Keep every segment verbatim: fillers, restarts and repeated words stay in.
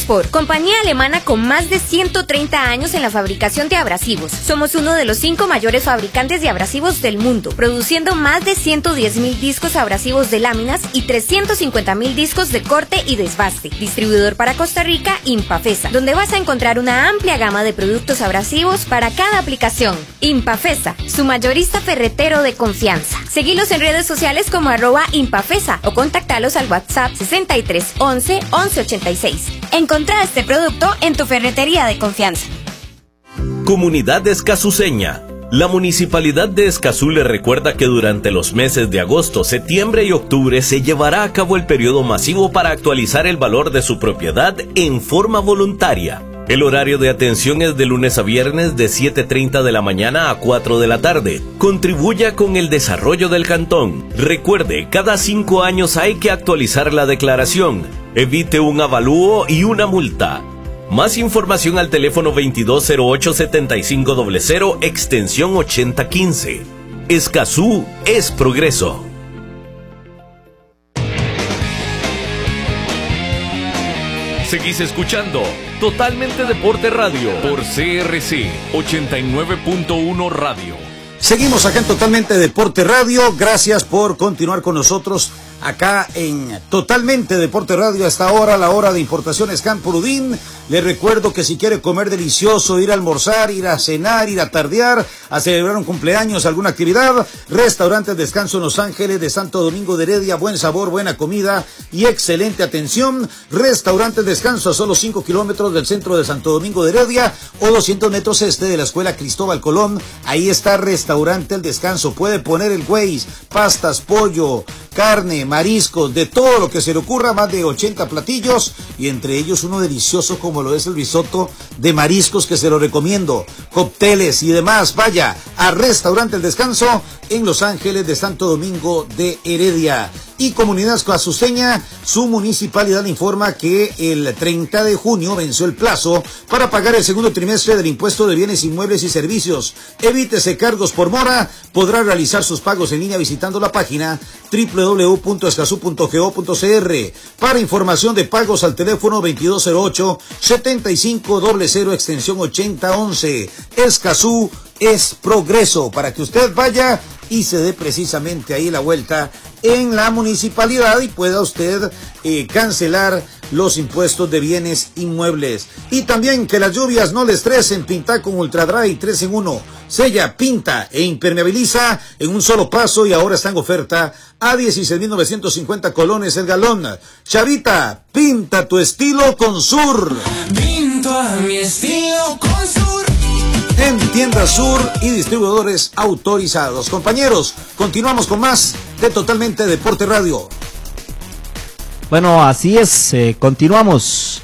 Sport, compañía alemana con más de ciento treinta años en la fabricación de abrasivos. Somos uno de los cinco mayores fabricantes de abrasivos del mundo, produciendo más de ciento diez mil discos abrasivos de láminas y trescientos cincuenta mil discos de corte y desbaste. Distribuidor para Costa Rica, Impafesa, donde vas a encontrar una amplia gama de productos abrasivos para cada aplicación. Impafesa, su mayorista ferretero de confianza. Seguilos en redes sociales como arroba Impafesa o contactalos al WhatsApp sesenta y tres once once ochenta y seis. Encontrá este producto en tu ferretería de confianza. Comunidad escazuceña. La Municipalidad de Escazú le recuerda que durante los meses de agosto, septiembre y octubre se llevará a cabo el periodo masivo para actualizar el valor de su propiedad en forma voluntaria. El horario de atención es de lunes a viernes de siete treinta de la mañana a cuatro de la tarde. Contribuya con el desarrollo del cantón. Recuerde, cada cinco años hay que actualizar la declaración. Evite un avalúo y una multa. Más información al teléfono veintidós cero ocho setenta y cinco cero cero, extensión ochenta quince. Escazú es progreso. Seguís escuchando Totalmente Deporte Radio por C R C ochenta y nueve punto uno Radio. Seguimos acá en Totalmente Deporte Radio. Gracias por continuar con nosotros acá en Totalmente Deporte Radio. Hasta ahora, la hora de importaciones Campurudín. Le recuerdo que si quiere comer delicioso, ir a almorzar, ir a cenar, ir a tardear, a celebrar un cumpleaños, alguna actividad, Restaurante Descanso en Los Ángeles de Santo Domingo de Heredia, buen sabor, buena comida y excelente atención. Restaurante Descanso a solo cinco kilómetros del centro de Santo Domingo de Heredia o doscientos metros este de la Escuela Cristóbal Colón. Ahí está Restaurante El Descanso. Puede poner el Waze, pastas, pollo, carne, mariscos, de todo lo que se le ocurra, más de ochenta platillos y entre ellos uno delicioso como lo es el risotto de mariscos que se lo recomiendo, cócteles y demás. Vaya a Restaurante El Descanso en Los Ángeles de Santo Domingo de Heredia. Y Comunidad Escazuceña, su municipalidad informa que el treinta de junio venció el plazo para pagar el segundo trimestre del impuesto de bienes inmuebles y servicios. Evítese cargos por mora, podrá realizar sus pagos en línea visitando la página doble u doble u doble u punto escazú punto go punto c r. Para información de pagos al teléfono veintidós cero ocho setenta y cinco cero cero, extensión ochenta once. Escazú es progreso, para que usted vaya y se dé precisamente ahí la vuelta en la municipalidad y pueda usted eh, cancelar los impuestos de bienes inmuebles. Y también que las lluvias no le estresen, pinta con Ultra Dry tres en uno. Sella, pinta e impermeabiliza en un solo paso y ahora está en oferta a dieciséis mil novecientos cincuenta colones el galón. Chavita, pinta tu estilo con Sur. Pinto a mi estilo con Sur. En Tiendas Sur y distribuidores autorizados. Compañeros, continuamos con más de Totalmente Deporte Radio. Bueno, así es, eh, continuamos.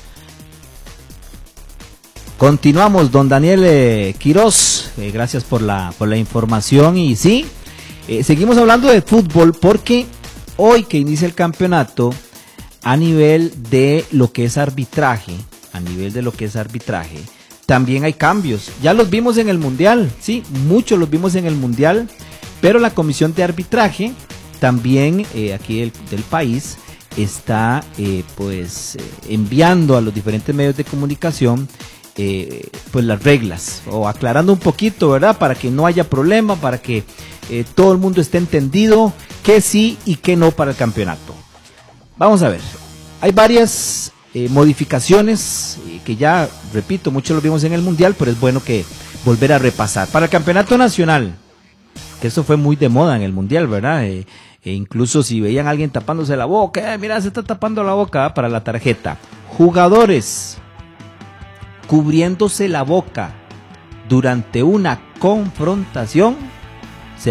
Continuamos, don Daniel eh, Quiroz, eh, gracias por la, por la información. Y sí, eh, seguimos hablando de fútbol porque hoy que inicia el campeonato, a nivel de lo que es arbitraje, a nivel de lo que es arbitraje, también hay cambios. Ya los vimos en el Mundial, sí, muchos los vimos en el Mundial, pero la comisión de arbitraje también eh, aquí del, del país está eh, pues eh, enviando a los diferentes medios de comunicación eh, pues las reglas o aclarando un poquito, ¿verdad? Para que no haya problema, para que eh, todo el mundo esté entendido qué sí y qué no para el campeonato. Vamos a ver, hay varias Eh, modificaciones eh, que ya, repito, muchos lo vimos en el Mundial, pero es bueno que volver a repasar. Para el campeonato nacional, que eso fue muy de moda en el Mundial, ¿verdad? Eh, e incluso si veían a alguien tapándose la boca, eh, mira, se está tapando la boca, ¿eh? Para la tarjeta. Jugadores cubriéndose la boca durante una confrontación